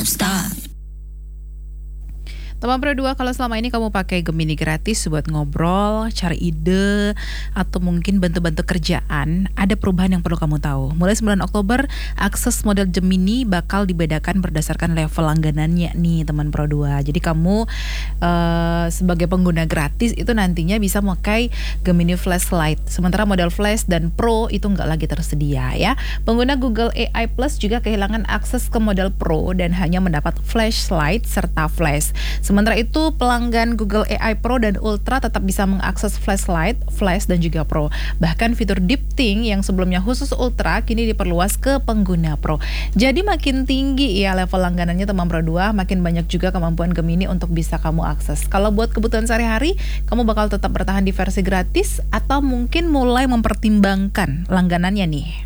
don't stop. Teman Pro 2, kalau selama ini kamu pakai Gemini gratis buat ngobrol, cari ide, atau mungkin bantu-bantu kerjaan, ada perubahan yang perlu kamu tahu. Mulai 9 Oktober, akses model Gemini bakal dibedakan berdasarkan level langganannya nih teman Pro 2. Jadi kamu sebagai pengguna gratis itu nantinya bisa memakai Gemini Flashlight. Sementara model Flash dan Pro itu nggak lagi tersedia ya. Pengguna Google AI Plus juga kehilangan akses ke model Pro dan hanya mendapat Flashlight serta Flash. Sementara itu, pelanggan Google AI Pro dan Ultra tetap bisa mengakses Flashlight, Flash, dan juga Pro. Bahkan fitur Deep Think yang sebelumnya khusus Ultra kini diperluas ke pengguna Pro. Jadi makin tinggi ya level langganannya teman Pro 2, makin banyak juga kemampuan Gemini untuk bisa kamu akses. Kalau buat kebutuhan sehari-hari, kamu bakal tetap bertahan di versi gratis atau mungkin mulai mempertimbangkan langganannya nih.